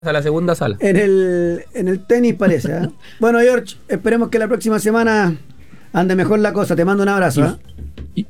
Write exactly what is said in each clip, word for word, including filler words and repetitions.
A la segunda sala. En el, en el tenis parece, ¿eh? Bueno, George, esperemos que la próxima semana ande mejor la cosa. Te mando un abrazo, ¿eh? Y...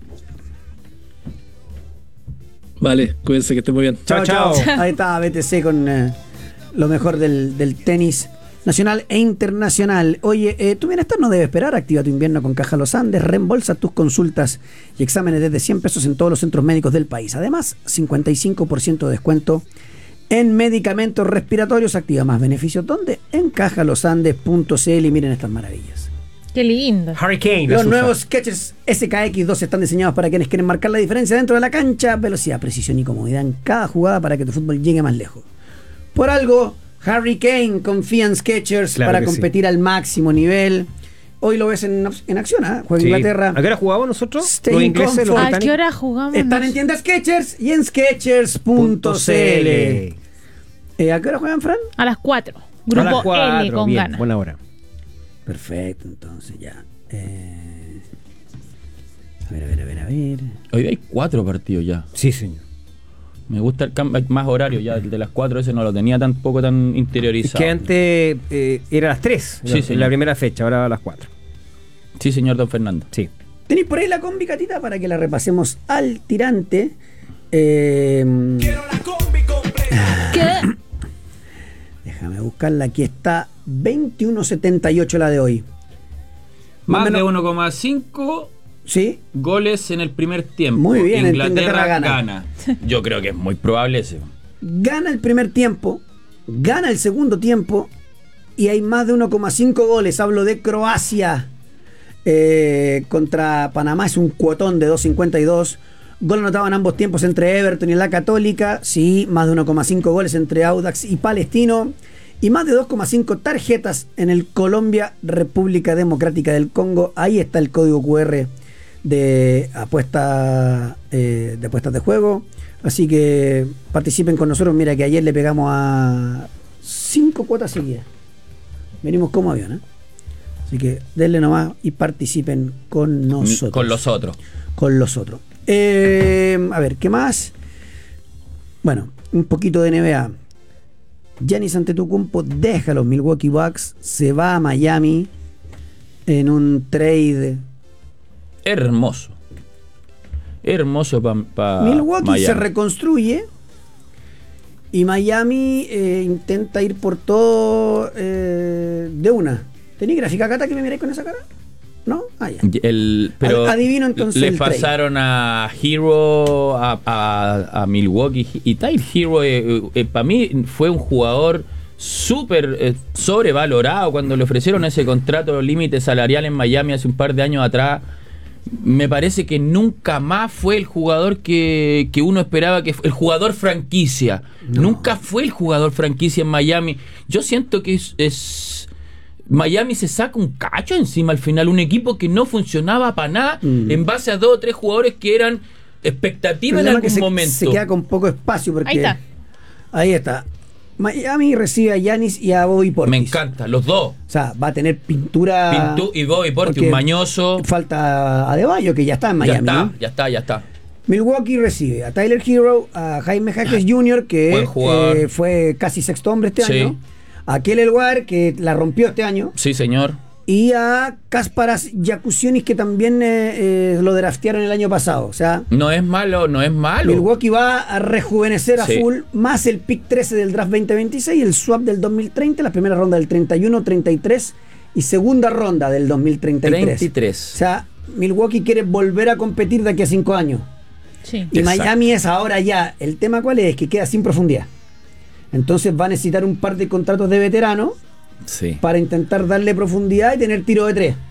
Vale, cuídense, que estén muy bien. Chao, chao. chao. Ahí está B T C con eh, lo mejor del, del tenis nacional e internacional. Oye, eh, tu bienestar no debe esperar. Activa tu invierno con Caja Los Andes. Reembolsa tus consultas y exámenes desde cien pesos en todos los centros médicos del país. Además, cincuenta y cinco por ciento de descuento en medicamentos respiratorios. Activa más beneficios. ¿Dónde? En caja los andes punto c l. Y miren estas maravillas. Qué lindo. Hurricane. Los nuevos Skechers S K X dos están diseñados para quienes quieren marcar la diferencia dentro de la cancha. Velocidad, precisión y comodidad en cada jugada para que tu fútbol llegue más lejos. Por algo, Hurricane confía en Skechers claro para competir sí. al máximo nivel. Hoy lo ves en, en acción, ¿eh? Juega sí. Inglaterra. ¿A qué hora jugamos nosotros? Stay los ingleses, los ¿A qué hora jugamos? Están en tiendas Skechers y en skechers punto c l. Eh, ¿A qué hora juegan, Fran? A las cuatro. Grupo a las cuatro, L con bien, ganas. Buena hora. Perfecto, entonces ya. Eh... A ver, a ver, a ver, a ver. Hoy hay cuatro partidos ya. Sí, señor. Me gusta el cambio, más horario ya. El de las cuatro ese no lo tenía tampoco tan interiorizado. Es que antes eh, era a las tres, sí, en la primera fecha, ahora a las cuatro. Sí, señor don Fernando. Sí. ¿Tenéis por ahí la combi, Catita, para que la repasemos al tirante? Eh... Quiero la combi completa. ¿Qué? Déjame buscarla. Aquí está veintiuno setenta y ocho la de hoy. Más, más de uno coma cinco ¿sí? goles en el primer tiempo. Muy bien, Inglaterra, Inglaterra gana. gana. Yo creo que es muy probable ese. Gana el primer tiempo, gana el segundo tiempo y hay más de uno coma cinco goles. Hablo de Croacia eh, contra Panamá. Es un cuotón de dos cincuenta y dos. Gol anotado en ambos tiempos entre Everton y la Católica. Sí, más de uno coma cinco goles entre Audax y Palestino. Y más de dos coma cinco tarjetas en el Colombia, República Democrática del Congo. Ahí está el código cu erre de, apuesta, eh, de apuestas de juego. Así que participen con nosotros. Mira que ayer le pegamos a cinco cuotas seguidas. Venimos como avión, ¿eh? Así que denle nomás y participen con nosotros. Con los otros. Con los otros. Eh, a ver, ¿qué más? Bueno, un poquito de N B A. Giannis Antetokounmpo deja a los Milwaukee Bucks, se va a Miami en un trade hermoso. Hermoso para pa Milwaukee Miami. Se reconstruye y Miami eh, intenta ir por todo eh, de una. ¿Tenés gráfica, Cata, que me miráis con esa cara? ¿No? Ah, ya. El, pero adivino entonces. Le pasaron trade. a Hero a, a, a Milwaukee y Tyler Hero eh, eh, para mí fue un jugador súper eh, sobrevalorado cuando le ofrecieron ese contrato límite salarial en Miami hace un par de años atrás. Me parece que nunca más fue el jugador que, que uno esperaba, que el jugador franquicia. No. Nunca fue el jugador franquicia en Miami. Yo siento que es, es Miami se saca un cacho encima al final, un equipo que no funcionaba para nada mm. en base a dos o tres jugadores que eran expectativas en algún se, momento. Se queda con poco espacio porque ahí está. Ahí está. Miami recibe a Giannis y a Bobby Portis. Me encanta, los dos. O sea, va a tener pintura. Pintu y Bobby Portis, un mañoso. Falta Adebayo, que ya está en Miami. Ya está, ¿no? ya está, ya está. Milwaukee recibe a Tyler Hero, a Jaime Jaques junior, que eh, fue casi sexto hombre este sí. año. A Kelly War, que la rompió este año. Sí, señor. Y a Kasparas Jakusionis, que también eh, eh, lo draftearon el año pasado. O sea, no es malo, no es malo. Milwaukee va a rejuvenecer a sí. full, más el pick trece del draft veinte veintiséis, el swap del dos mil treinta, la primera ronda del treinta y uno, treinta y tres y segunda ronda del dos mil treinta y tres. treinta y tres. O sea, Milwaukee quiere volver a competir de aquí a cinco años. Sí. Y Exacto. Miami es ahora ya. El tema cuál es, que queda sin profundidad. Entonces va a necesitar un par de contratos de veterano sí. para intentar darle profundidad y tener tiro de tres.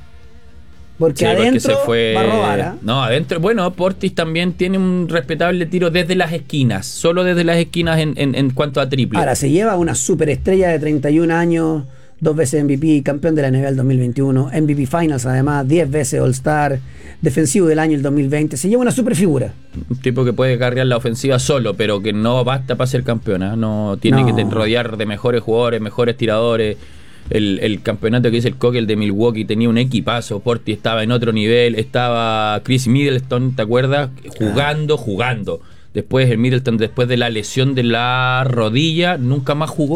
Porque sí, adentro porque se fue... va a robar. ¿eh? No, adentro, bueno, Portis también tiene un respetable tiro desde las esquinas, solo desde las esquinas en, en, en cuanto a triple. Ahora, se lleva una superestrella de treinta y un años, dos veces M V P, campeón de la N B A del dos mil veintiuno, M V P Finals además, diez veces All-Star, defensivo del año el dos mil veinte, se lleva una super figura. Un tipo que puede cargar la ofensiva solo, pero que no basta para ser campeón, ¿eh? No tiene no. que rodear de mejores jugadores, mejores tiradores. El, el campeonato que hizo el Coque, el de Milwaukee, tenía un equipazo. Portis estaba en otro nivel, estaba Chris Middleton, ¿te acuerdas? Jugando, jugando. Después el Middleton, después de la lesión de la rodilla, nunca más jugó.